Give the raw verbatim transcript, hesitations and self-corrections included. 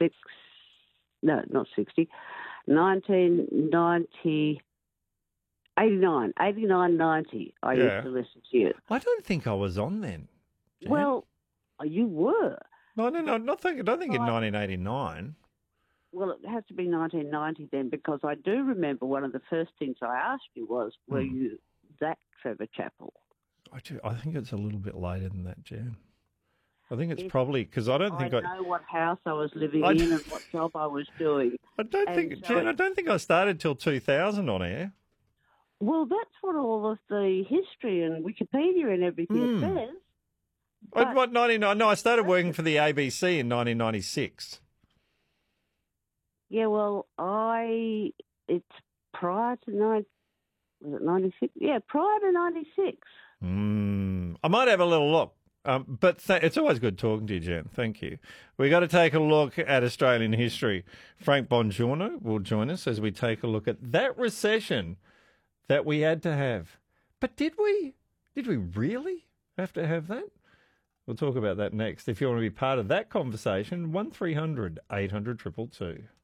six, no, not sixty, nineteen ninety, eighty-nine, eighty-nine, ninety, I Yeah. used to listen to you. I don't think I was on then. Jan. Well, you were. No, no, no, not think, I don't think in Right. nineteen eighty-nine. Well, it has to be nineteen ninety then, because I do remember one of the first things I asked you was, were Hmm. you that Trevor Chappell? I, do, I think it's a little bit later than that, Jan. I think it's It- probably because I don't I think I. know what house I was living I in d- and what job I was doing. I don't and think, so Jan. it- I don't think I started till two thousand on air. Well, that's what all of the history and Wikipedia and everything Hmm. says. I, But- what ninety-nine? No, I started working for the A B C in nineteen ninety-six. Yeah, well, I it's prior to nine. Was it ninety six? Yeah, prior to ninety six. Mm, I might have a little look. Um, but th- it's always good talking to you, Jan. Thank you. we got to take a look at Australian history. Frank Bongiorno will join us as we take a look at that recession that we had to have. But did we? Did we really have to have that? We'll talk about that next. If you want to be part of that conversation, one three hundred eight hundred two two two.